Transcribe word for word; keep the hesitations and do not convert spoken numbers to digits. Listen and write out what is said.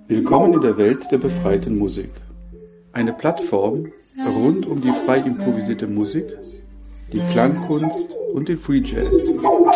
Willkommen in der Welt der befreiten Musik. Eine Plattform rund um die frei improvisierte Musik, die Klangkunst und den Free Jazz.